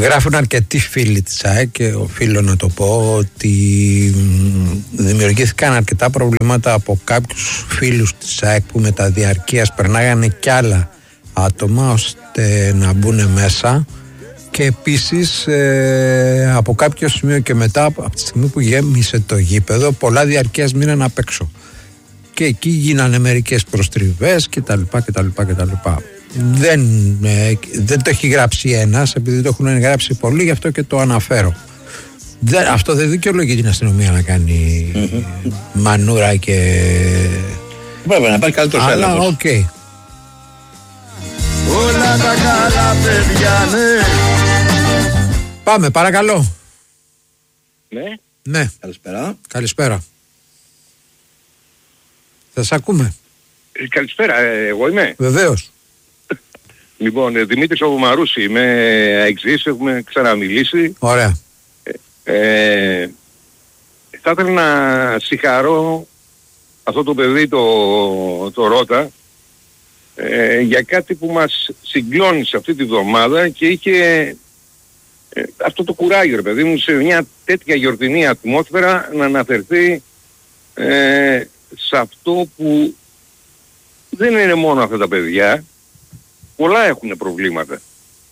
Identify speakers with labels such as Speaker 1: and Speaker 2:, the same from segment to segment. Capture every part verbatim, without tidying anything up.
Speaker 1: Γράφουν αρκετοί φίλοι της ΑΕΚ και οφείλω να το πω ότι δημιουργήθηκαν αρκετά προβλήματα από κάποιους φίλους της ΑΕΚ που με τα διαρκείας περνάγανε κι άλλα άτομα ώστε να μπουν μέσα, και επίσης ε, από κάποιο σημείο και μετά, από τη στιγμή που γέμισε το γήπεδο, πολλά διαρκείας μείναν απ' έξω και εκεί γίνανε μερικές προστριβές κτλ. κτλ, κτλ. Δεν, ε, δεν το έχει γράψει ένας, επειδή το έχουν γράψει πολλοί, γι' αυτό και το αναφέρω. Δεν, αυτό δεν δικαιολογεί την αστυνομία να κάνει mm-hmm. μανούρα και...
Speaker 2: Βέβαια, να υπάρχει καλύτερος έλεγχος.
Speaker 1: Αλλά οκ. Okay.
Speaker 3: Όλα τα καλά παιδιά, ναι.
Speaker 1: Πάμε, παρακαλώ.
Speaker 2: Ναι.
Speaker 1: Ναι.
Speaker 2: Καλησπέρα.
Speaker 1: Καλησπέρα. Θα σας ακούμε.
Speaker 4: Ε, καλησπέρα, ε, εγώ είμαι.
Speaker 1: Βεβαίως.
Speaker 4: Λοιπόν, ε, Δημήτρης ο Μαρούση, είμαι αεξής, έχουμε ξαναμιλήσει.
Speaker 1: Ωραία.
Speaker 4: Ε, ε, θα ήθελα να συγχαρώ αυτό το παιδί, το, το Ρώτα, ε, για κάτι που μας συγκλώνησε αυτή τη βδομάδα και είχε ε, αυτό το κουράγιο, ρε παιδί μου, σε μια τέτοια γιορτινή ατμόσφαιρα να αναφερθεί ε, σε αυτό που δεν είναι μόνο αυτά τα παιδιά, πολλά έχουν προβλήματα.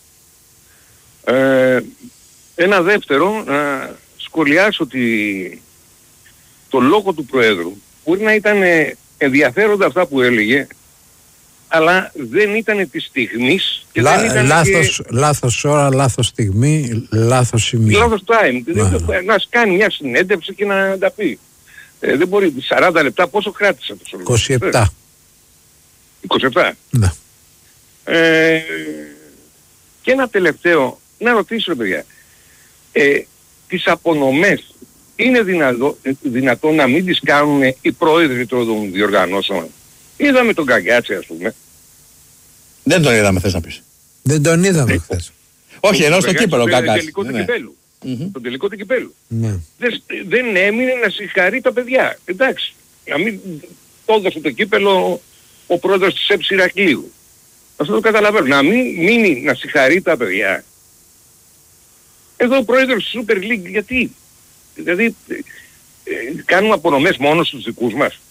Speaker 4: Ε, ένα δεύτερο, να σχολιάσω ότι το λόγο του Προέδρου μπορεί να ήταν ενδιαφέροντα αυτά που έλεγε, αλλά δεν ήταν της στιγμής και
Speaker 1: Λά,
Speaker 4: δεν ήταν
Speaker 1: λάθος,
Speaker 4: και...
Speaker 1: λάθος ώρα, λάθος στιγμή, λάθος σημείο.
Speaker 4: Λάθος time. Να, να κάνει μια συνέντευξη και να τα πει. Ε, δεν μπορεί. σαράντα λεπτά πόσο κράτησε αυτό ο
Speaker 1: είκοσι επτά.
Speaker 4: είκοσι επτά.
Speaker 1: Ναι.
Speaker 4: Ε, και ένα τελευταίο, να ρωτήσω παιδιά, ε, τις απονομές είναι δυνατό, δυνατό να μην τις κάνουν οι πρόεδροι των διοργανώσεων? Είδαμε τον Καγκάτση, ας πούμε.
Speaker 2: Δεν τον είδαμε, θες να πεις?
Speaker 1: Δεν τον είδαμε χθες.
Speaker 2: Όχι, ενώ στο κύπελο
Speaker 4: Καγκάτση.
Speaker 2: Καγκάτση.
Speaker 4: Τελικό του
Speaker 2: Ναι.
Speaker 4: κυπέλου.
Speaker 2: Mm-hmm.
Speaker 4: Τον τελικό του κυπέλου.
Speaker 1: Ναι.
Speaker 4: Δεν, δεν έμεινε να συγχαρεί τα παιδιά. Εντάξει. Να μην το έδωσε το κύπελο ο πρόεδρος της ΕΠΣ Ηρακλείου. Αυτό το καταλαβαίνω. Να μην μείνει να συγχαρεί τα παιδιά. Εδώ ο πρόεδρος της Super League γιατί? Δηλαδή ε, ε, κάνουμε απονομές μόνο στους δικούς μας.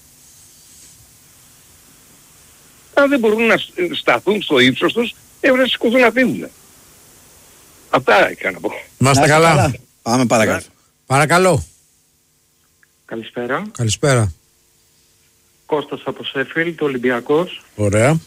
Speaker 4: Αν δεν μπορούν να σταθούν στο ύψος τους, έπρεπε να σηκωθούν να φύγουν. Αυτά είχα να πω.
Speaker 1: Να είστε καλά.
Speaker 2: Πάμε παρακάτω.
Speaker 1: Παρακαλώ.
Speaker 5: Καλησπέρα.
Speaker 1: Καλησπέρα.
Speaker 5: Κώστας από Σέφιλντ, Ολυμπιακός.
Speaker 1: Ωραία.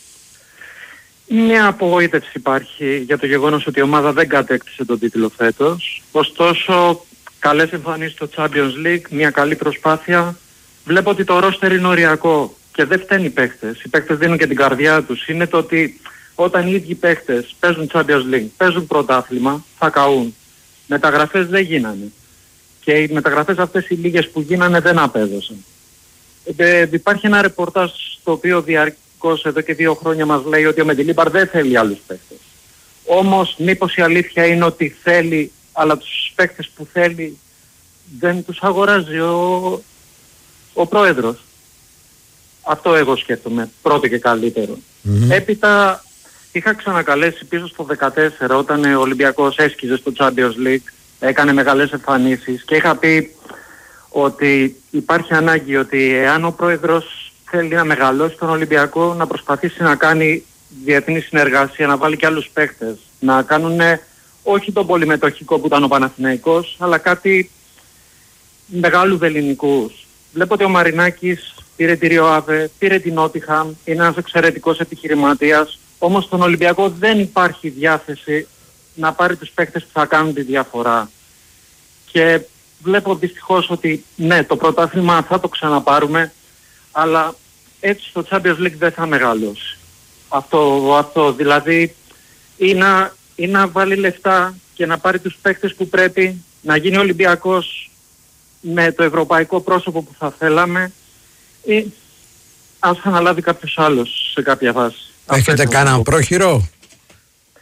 Speaker 5: Μια απογοήτευση υπάρχει για το γεγονός ότι η ομάδα δεν κατέκτησε τον τίτλο φέτος. Ωστόσο, καλές εμφανίσεις στο Champions League, μια καλή προσπάθεια. Βλέπω ότι το ρόστερ είναι οριακό και δεν φταίνουν οι παίχτες. Οι παίχτες δίνουν και την καρδιά τους. Είναι το ότι όταν οι ίδιοι παίχτες παίζουν Champions League, παίζουν πρωτάθλημα, θα καούν. Μεταγραφές δεν γίνανε. Και οι μεταγραφές αυτές οι λίγες που γίνανε δεν απέδωσαν. Ε, υπάρχει ένα ρεπορτάζ στο οποίο διαρκώς εδώ και δύο χρόνια μας λέει ότι ο Μεντιλίμπαρ δεν θέλει άλλους παίχτες. Όμως μήπως η αλήθεια είναι ότι θέλει, αλλά τους παίχτες που θέλει δεν τους αγοράζει ο, ο πρόεδρος. Αυτό εγώ σκέφτομαι, πρώτο και καλύτερο. Mm-hmm. Έπειτα είχα ξανακαλέσει πίσω στο δεκατέσσερα όταν ο Ολυμπιακός έσκιζε στο Champions League, έκανε μεγάλες εμφανίσεις και είχα πει ότι υπάρχει ανάγκη ότι εάν ο πρόεδρος θέλει να μεγαλώσει τον Ολυμπιακό, να προσπαθήσει να κάνει διεθνή συνεργασία, να βάλει και άλλους παίχτες, να κάνουν όχι τον πολυμετοχικό που ήταν ο Παναθηναϊκός, αλλά κάτι μεγάλου ελληνικούς. Βλέπω ότι ο Μαρινάκης πήρε τη Ριοάβε, πήρε την Νότιχαμ, είναι ένας εξαιρετικός επιχειρηματίας, όμως στον Ολυμπιακό δεν υπάρχει διάθεση να πάρει τους παίκτες που θα κάνουν τη διαφορά. Και βλέπω δυστυχώς ότι ναι, το πρωτάθλημα θα το ξαναπάρουμε, αλλά έτσι στο Champions League δεν θα μεγαλώσει. Αυτό, αυτό δηλαδή ή να, ή να βάλει λεφτά και να πάρει τους παίκτες που πρέπει, να γίνει Ολυμπιακός με το ευρωπαϊκό πρόσωπο που θα θέλαμε, ή ας αναλάβει κάποιος άλλος σε κάποια βάση.
Speaker 1: Έχετε κανένα πρόχειρο?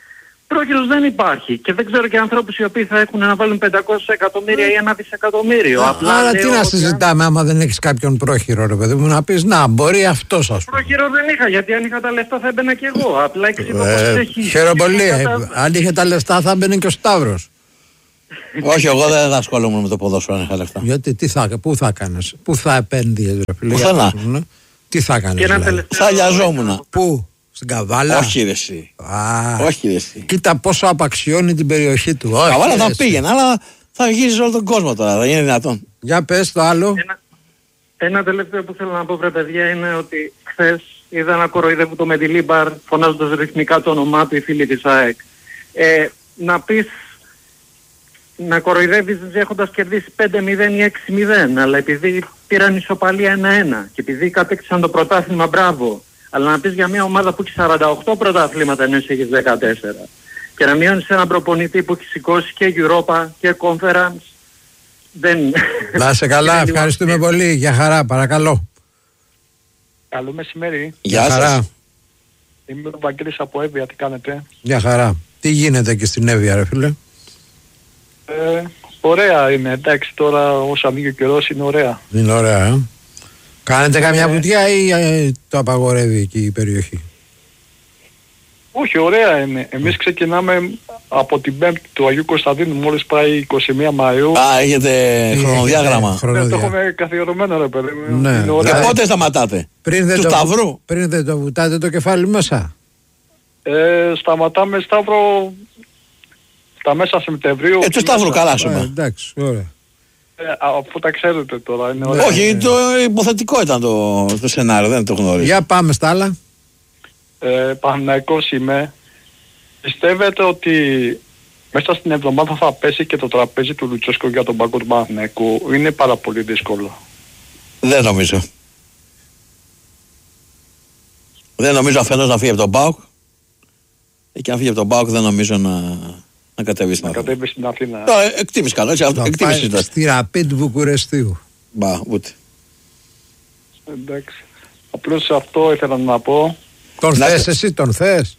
Speaker 5: πρόχειρος δεν υπάρχει. Και δεν ξέρω και ανθρώπους οι οποίοι θα έχουν να βάλουν πεντακόσια εκατομμύρια ή ένα δισεκατομμύριο.
Speaker 1: Απλά άρα τι να συζητάμε, άμα δεν έχεις κάποιον πρόχειρο, ρε παιδί μου, να πεις να μπορεί αυτός, ας πούμε.
Speaker 5: Πρόχειρο δεν είχα, γιατί αν είχα τα λεφτά θα έμπαινα και εγώ. Απλά εξηγώ πως έχει.
Speaker 1: Χαίρομαι πολύ. Αν είχε τα λεφτά θα έμπαινε και ο Σταύρος.
Speaker 2: Όχι, εγώ δεν θα ασχολούμαι με το ποδόσφαιρο αν είχα λεφτά.
Speaker 1: Γιατί τι θα, πού θα κάνεις, πού θα επένδυες, ρε φίλε.
Speaker 2: Πουθενά.
Speaker 1: Τι θα κάνεις, δηλαδή.
Speaker 2: Θα λιαζόμουν.
Speaker 1: Πού? Στην Καβάλα.
Speaker 2: Όχι ρε εσύ.
Speaker 1: Α,
Speaker 2: Όχι ρε εσύ.
Speaker 1: κοίτα πόσο απαξιώνει την περιοχή του.
Speaker 2: Καβάλα θα πήγαινε, αλλά θα γύριζε όλο τον κόσμο τώρα. Δεν είναι δυνατόν.
Speaker 1: Για πες το άλλο.
Speaker 5: Ένα, ένα τελευταίο που θέλω να πω, βρε παιδιά, είναι ότι χθες είδα να κοροϊδεύουν το Μεντιλίμπαρ φωνάζοντας ρυθμικά το όνομά του οι φίλοι της ΑΕΚ. Ε, να πεις, να κοροϊδεύεις έχοντας κερδίσει πέντε μηδέν ή έξι μηδέν, αλλά επειδή πήραν ισοπαλία ένα ένα και επειδή κατέκτησαν το πρωτάθλημα, μπράβο. Αλλά να πεις για μια ομάδα που έχει σαράντα οκτώ πρωταθλήματα ενώ εσύ έχεις δεκατέσσερα και να μειώνεις έναν προπονητή που έχει σηκώσει και Europa και Conference, δεν...
Speaker 1: Να σε καλά, ευχαριστούμε πολύ. Για χαρά, παρακαλώ.
Speaker 6: Καλό μεσημέρι.
Speaker 2: Γεια σας.
Speaker 6: Είμαι ο Βαγγέλης από Εύβοια, τι κάνετε?
Speaker 1: Για χαρά. Τι γίνεται και στην Εύβοια, ρε φίλε?
Speaker 6: Ε, ωραία είναι, εντάξει, τώρα όσο ανοίγει ο καιρός είναι ωραία.
Speaker 1: Είναι ωραία, ε. Κάνετε ε, καμιά βουτιά ή ε, το απαγορεύει εκεί η περιοχή?
Speaker 6: Όχι, ωραία είναι. Εμείς ξεκινάμε από την Πέμπτη του Αγίου Κωνσταντίνου, μόλις πάει είκοσι μία Μαΐου.
Speaker 2: Α, έχετε χρονοδιάγραμμα.
Speaker 6: Ναι, το έχουμε καθιερωμένο, ρε παιδί μου.
Speaker 1: Ναι.
Speaker 2: Και πότε σταματάτε?
Speaker 1: Πριν δεν
Speaker 2: του
Speaker 1: το,
Speaker 2: Σταυρού.
Speaker 1: Πριν δεν το βουτάτε το κεφάλι μέσα?
Speaker 6: Ε, σταματάμε Σταύρο στα μέσα Σεπτεμβρίου.
Speaker 2: Ε, του Σταύρου καλά σου.
Speaker 1: Ε, εντάξει, ωραία.
Speaker 6: Ε, αφού τα ξέρετε τώρα, είναι ωραία.
Speaker 2: Όχι, το υποθετικό ήταν το, το σενάριο, δεν το γνωρίζω.
Speaker 1: Για πάμε στα άλλα.
Speaker 6: Ε, Παναθηναϊκός είμαι. Πιστεύετε ότι μέσα στην εβδομάδα θα πέσει και το τραπέζι του Λουτσέσκου για τον πάγκο του Παναθηναϊκού? Είναι πάρα πολύ δύσκολο.
Speaker 2: Δεν νομίζω. Δεν νομίζω αφενός να φύγει από τον ΠΑΟΚ. Και αν φύγει από τον ΠΑΟΚ δεν νομίζω να, να κατέβει στην Αθήνα.
Speaker 6: Να κατέβει στην Αθήνα.
Speaker 2: Τώρα εκτίμηση καλό, έτσι. Εκτίμηση ήταν.
Speaker 1: Στη Ραπίντ Βουκουρεστίου.
Speaker 2: Μπα, ούτε.
Speaker 6: Εντάξει. Απλώς αυτό ήθελα να πω.
Speaker 1: Τον
Speaker 2: να...
Speaker 1: θες εσύ, τον θες?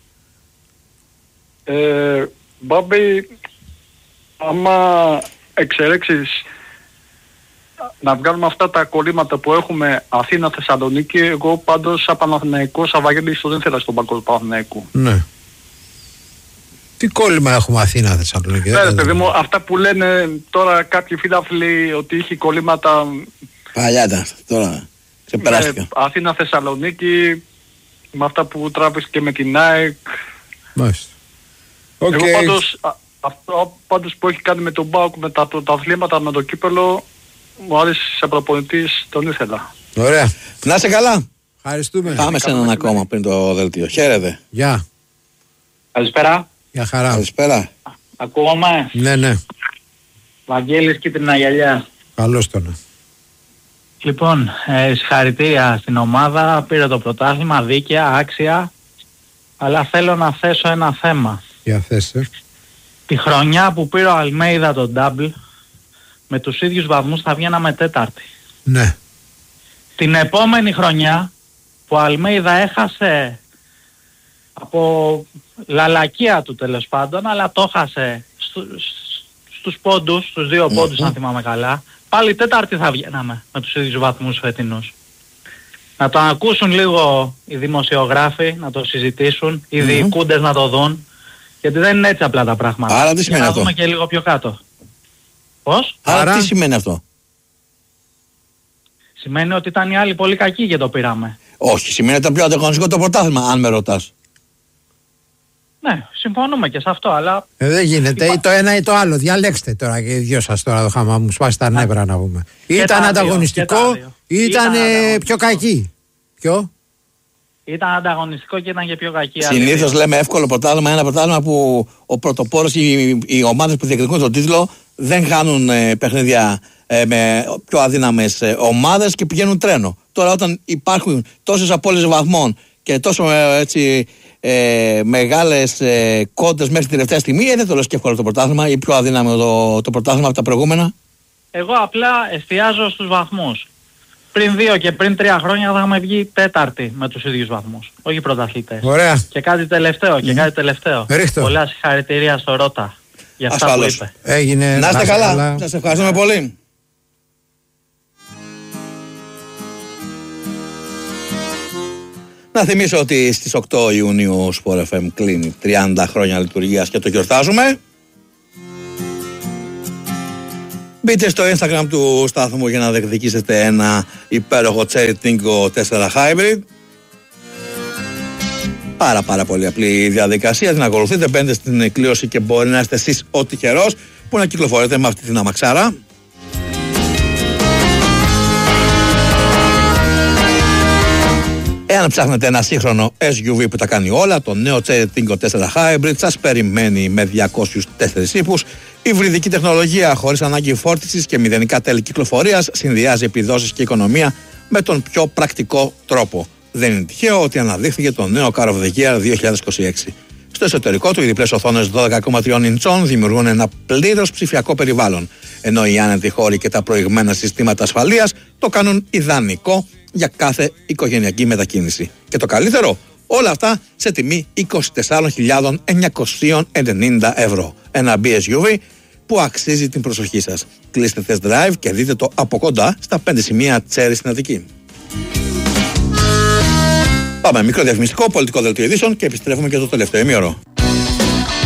Speaker 6: Ε, Μπάμπη, άμα εξαιρέξεις να βγάλουμε αυτά τα κολλήματα που έχουμε Αθήνα-Θεσσαλονίκη, εγώ πάντως σαν Παναθηναϊκός, σαν Βαγγέλης, δεν ήθελα στον πάγκο του Παναθηναϊκού.
Speaker 1: Ναι. Τι κόλλημα έχουμε Αθήνα-Θεσσαλονίκη?
Speaker 6: Ναι, ρε παιδί μου, αυτά που λένε τώρα κάποιοι φίλαθλοι ότι είχε κολλήματα...
Speaker 2: Παλιά τα, τώρα ξεπεράστηκαν.
Speaker 6: Αθήνα-Θεσσαλονίκη, με αυτά που τράβησε και με την ΑΕΚ.
Speaker 1: Μάλιστα.
Speaker 6: Okay. Εγώ πάντως, α, αυτό πάντως που έχει κάνει με τον ΠΑΟΚ, με τα πρωταθλήματα, με το κύπελο, μου άρεσε σε προπονητής, τον ήθελα.
Speaker 2: Ωραία. Να είσαι καλά.
Speaker 1: Ευχαριστούμε.
Speaker 2: Πάμε σε έναν ακόμα πριν το δελτίο. Χαίρετε.
Speaker 1: Γεια.
Speaker 5: Καλησπέρα.
Speaker 1: Γεια χαρά.
Speaker 2: Καλησπέρα.
Speaker 5: Ακούγαμε?
Speaker 1: Ναι, ναι.
Speaker 5: Βαγγέλης Κίτρινα Γυαλιά.
Speaker 1: Καλώς τον.
Speaker 5: Λοιπόν, ε, συγχαρητήρια στην ομάδα, πήρε το πρωτάθλημα δίκαια, άξια, αλλά θέλω να θέσω ένα θέμα.
Speaker 1: Για θέσε.
Speaker 5: Τη χρονιά που πήρε ο Αλμέιδα τον double, με τους ίδιους βαθμούς θα βγαίναμε τέταρτη.
Speaker 1: Ναι.
Speaker 5: Την επόμενη χρονιά που ο Αλμέιδα έχασε από λαλακία του τέλος πάντων, αλλά το έχασε στου, στους πόντους, στους δύο mm-hmm. πόντους αν θυμάμαι καλά, πάλι τέταρτη θα βγαίναμε με τους ίδιους βαθμούς φετινούς. Να το ακούσουν λίγο οι δημοσιογράφοι, να το συζητήσουν, οι mm-hmm. διοικούντες να το δουν, γιατί δεν είναι έτσι απλά τα πράγματα.
Speaker 2: Άρα τι σημαίνει
Speaker 5: να
Speaker 2: αυτό?
Speaker 5: δούμε και λίγο πιο κάτω. Πώς?
Speaker 2: Άρα,
Speaker 1: Άρα
Speaker 2: τι σημαίνει αυτό?
Speaker 5: Σημαίνει ότι ήταν οι άλλοι πολύ κακοί και το πήραμε.
Speaker 2: Όχι, σημαίνει ότι ήταν πιο ανταγωνιστικό το πρωτάθλημα, αν με ρωτάς.
Speaker 5: Ναι, συμφωνούμε και σε αυτό, αλλά...
Speaker 1: Ε, δεν γίνεται, ή το ένα ή το άλλο. Διαλέξτε τώρα και οι δυο σας τώρα το χάμα μου σπάσει τα νεύρα να πούμε. Ήταν ανταγωνιστικό ή ήταν, ήταν πιο κακή. Ποιο?
Speaker 5: Ήταν ανταγωνιστικό και ήταν και πιο κακή.
Speaker 2: Συνήθως λέμε εύκολο πρωτάθλημα, ένα πρωτάθλημα που ο πρωτοπόρος ή οι, οι ομάδες που διεκδικούν τον τίτλο δεν χάνουν ε, παιχνίδια ε, με πιο αδύναμες ε, ομάδες και πηγαίνουν τρένο. Τώρα όταν υπάρχουν τόσες απώλειες βαθμών και τόσο ε, έτσι ε, μεγάλες ε, κόντες μέχρι την τελευταία στιγμή, ε, δεν το λέω και εύκολο το πρωτάθλημα ή πιο αδύναμο το, το πρωτάθλημα από τα προηγούμενα.
Speaker 5: Εγώ απλά εστιάζω στους βαθμούς. πριν δύο και πριν τρία χρόνια θα είχαμε βγει τέταρτη με τους ίδιους βαθμούς. Όχι πρωταθλητές.
Speaker 1: Ωραία.
Speaker 5: Και κάτι τελευταίο, και κάτι τελευταίο.
Speaker 1: Ρίχτω.
Speaker 5: Πολλά συγχαρητήρια στο Ρώτα για αυτά
Speaker 2: Ασφαλώς.
Speaker 5: που είπε.
Speaker 1: Έγινε.
Speaker 2: Να είστε καλά.
Speaker 1: καλά.
Speaker 2: Σας ευχαριστούμε πολύ. Να θυμίσω ότι στις οκτώ Ιουνίου ο Sport εφ εμ κλείνει τριάντα χρόνια λειτουργίας και το γιορτάζουμε. Μπείτε στο Instagram του σταθμού για να διεκδικήσετε ένα υπέροχο Cherry Tingo τέσσερα Hybrid. Πάρα πάρα πολύ απλή διαδικασία, την ακολουθείτε, μπαίνετε στην κλήρωση και μπορεί να είστε εσείς ο τυχερός που να κυκλοφορείτε με αυτή την αμαξάρα. Εάν ψάχνετε ένα σύγχρονο ες γιου βι που τα κάνει όλα, το νέο Cherry Tingo τέσσερα Hybrid σας περιμένει με διακόσιους τέσσερις ύπους. Υβριδική τεχνολογία χωρίς ανάγκη φόρτισης και μηδενικά τέλη κυκλοφορίας συνδυάζει επιδόσεις και οικονομία με τον πιο πρακτικό τρόπο. Δεν είναι τυχαίο ότι αναδείχθηκε το νέο Car of the Year δύο χιλιάδες είκοσι έξι. Στο εσωτερικό του, οι διπλές οθόνες δώδεκα κόμμα τρία ιντσών δημιουργούν ένα πλήρως ψηφιακό περιβάλλον, ενώ οι άνετοι χώροι και τα προηγμένα συστήματα ασφαλείας το κάνουν ιδανικό για κάθε οικογενειακή μετακίνηση. Και το καλύτερο, όλα αυτά σε τιμή είκοσι τέσσερις χιλιάδες εννιακόσια ενενήντα ευρώ. Ένα μπι ες γιου βι που αξίζει την προσοχή σας. Κλείστε test drive και δείτε το από κοντά στα πέντε σημεία Cherry στην Αττική. Πάμε μικρό διαφημιστικό, πολιτικό δελτίο ειδήσεων και επιστρέφουμε και το τελευταίο ημίωρο.